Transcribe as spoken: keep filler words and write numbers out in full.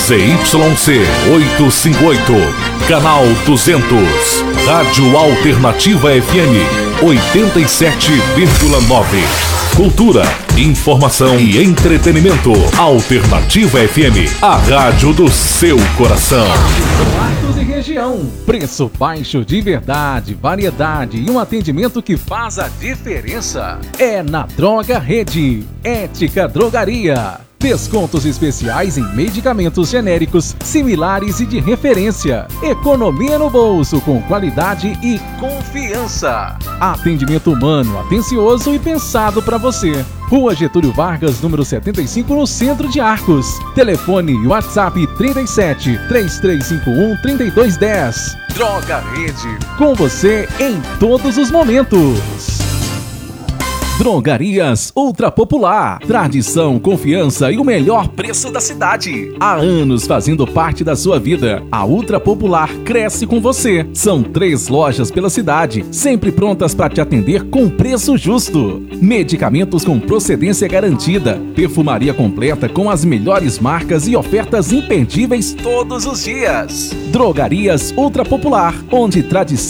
Z Y C oitocentos e cinquenta e oito, canal duzentos, Rádio Alternativa F M oitenta e sete vírgula nove. Cultura, informação e entretenimento. Alternativa F M, a rádio do seu coração. Latos e região. Preço baixo de verdade, variedade e um atendimento que faz a diferença. É na Droga Rede. Ética Drogaria. Descontos especiais em medicamentos genéricos, similares e de referência. Economia no bolso com qualidade e confiança. Atendimento humano, atencioso e pensado para você. Rua Getúlio Vargas, número setenta e cinco, no centro de Arcos. Telefone e WhatsApp trinta e sete, três três cinco um, trinta e dois dez. Droga Rede, com você em todos os momentos. Drogarias Ultra Popular. Tradição, confiança e o melhor preço da cidade. Há anos fazendo parte da sua vida. A Ultra Popular cresce com você. São três lojas pela cidade, sempre prontas para te atender com preço justo. Medicamentos com procedência garantida. Perfumaria completa com as melhores marcas e ofertas imperdíveis todos os dias. Drogarias Ultra Popular, onde tradição